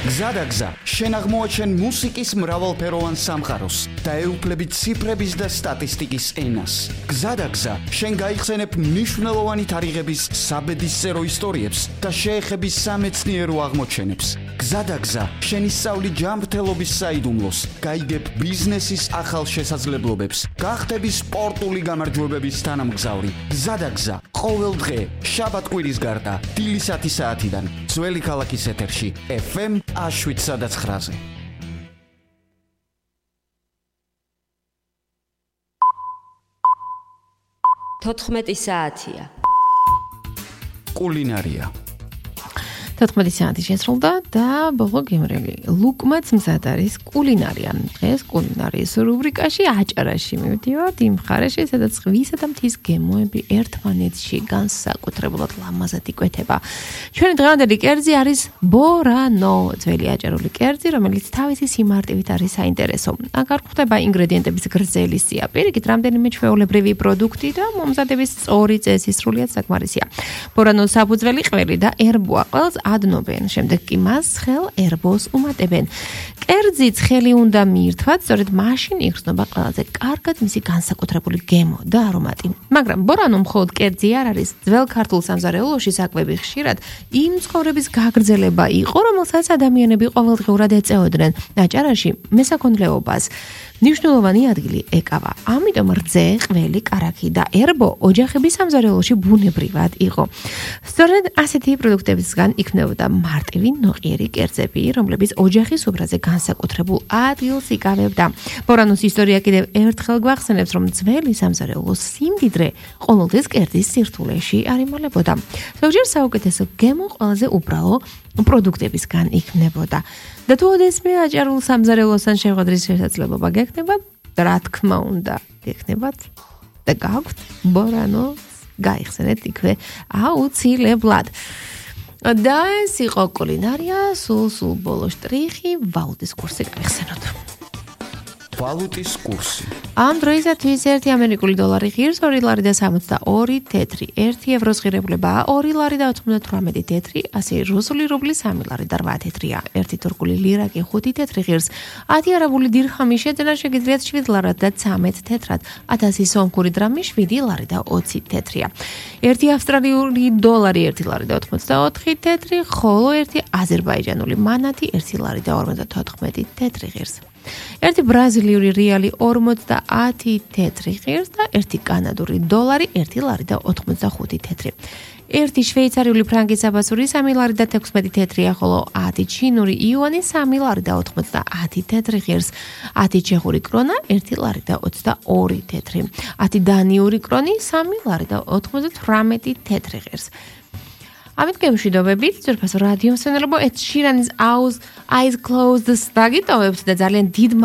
გზადაგზა, შენ აღმოაჩენ მუსიკის მრავალფეროვან სამყაროს და ეუფლები ციფრების და სტატისტიკის ენას. გზადაგზა, შენ გაიხსენებ მნიშვნელოვანი თარიღების საბედისწერო ისტორიებს და შეეხები სამეცნიერო აღმოჩენებს. გზადაგზა, შენ ისწავლი ჯანმრთელობის საიდუმლოს, გაიგებ ბიზნესის ახალ შესაძლებლობებს, გახდები სპორტული გამარჯვებების თანამგზავრი. გზადაგზა, ყოველ დღე, შაბათ-კვირის გარდა, დილის 10 საათიდან, ძველი ქალაქის ეთერში, FM 7-9-ზე. თოთხმეტი საათია. კულინარია. 14 საათი შესრულდა და ბოლო გემრიელი ლუკმაც მზად არის კულინარია. დღეს კულინარიის რუბრიკაში აჭარაში მივდივართ იმ მხარეში, სადაც ღვისა და მთის გემოები ერთმანეთში განსაკუთრებულად ლამაზად იკვეთება. ჩვენი დღევანდელი კერძი არის ბორანო, ძველი აჭარული კერძი, რომელიც თავისი სიმარტივით არის საინტერესო. აქ არ გვხვდება ინგრედიენტების გრძელი სია, პირიქით რამდენიმე ჩვეულებრივი პროდუქტი და მომზადების სწორი წესი სრულიად საკმარისია. ბორანოს საფუძველი ყველი და ერბოა, ყველს ადნობენ, შემდეგ კი მას ხელ ერბოს უმატებენ. კერძი ცხელი უნდა მიირთვათ, სწორედ მაშინ იგრძნობა ყველაზე კარგად მისი განსაკუთრებული გემო და არომატი. მაგრამ ბორანო მხოლოდ კერძი არ არის, ძველ ქართულ სამზარეულოში საკვები ხშირად იმ ცხოვრების გაგრძელება იყო, რომელსაც ადამიანები ყოველდღიურად ეწეოდნენ. აჭარაში მესაქონლეობას მნიშვნელოვანი ადგილი ეკავა. ამიტომ რძე, ყველი, კარაქი და ერბო ოჯახების სამზარეულოში ბუნებრივად იყო. სწორედ ასეთი პროდუქტებისგან იქმნებოდა მარტივი ნოყიერი კერძები, რომლებიც ოჯახის უბრალზე განსაკუთრებულ ადგილს იკავებდა. ბორანოს ისტორია კიდევ ერთხელ გვახსენებს, რომ ძველი სამზარეულოს სიმდიდრე ყოველთვის კერძის სირთულეში არ იმალებოდა. ზოგჯერ საუკეთესო გემო ყველაზე უბრალო პროდუქტებისგან იქმნებოდა. და თუ ოდესმე აჭარულ სამზარეულოსთან შეხვედრის შესაძლებლობა გექნებათ, რა თქმა უნდა, გექნებათ და გაქვთ ბორანოს გაიხსენეთ იქვე აუცილებლად. და ეს იყო კულინარია, სულ ბოლო შტრიხი, ვალუტის კურსი გაიხსენოთ. ვალუტის კურსი. ამ დროისათვის 1 ამერიკული დოლარი ღირს 2 ლარი და 72 თეთრი, 1 ევროს ღირებულებაა 2 ლარი და 98 თეთრი, ასე რუსული რუბლი 3 ლარი და 8 თეთრია, 1 თურქული ლირა კი 5 თეთრი ღირს, 10 არაბული დირჰამი შეძენა შეგიძლიათ 7 ლარად და 13 თეთრად, 1000 სომხური დრამი 7 ლარი და 20 თეთრია. 1 ავსტრალიური დოლარი 1 ლარი და 84 თეთრი, ხოლო 1 აზერბაიჯანული მანათი 1 ლარი და 54 თეთრი ღირს. 1 ბრაზილიური რეალი 50 თეთრი ღირს და 1 კანადური დოლარი 1 ლარი და 85 თეთრი. 1 შვეიცარიული ფრანკი საბასური 3 ლარი და 16 თეთრია, ხოლო 10 ჩინური იუანი 3 ლარი და 90 თეთრი ღირს. 10 ჩეხური კრონა 1 ლარი და 22 თეთრი. 10 დანიური კრონი 3 ლარი და 98 თეთრი ღირს. ამით გემშვიდობებით, ძვირფასო რადიო მსმენელებო, Ed Sheeran's Eyes Closed დაგიტოვებთ და ძალიან დიდ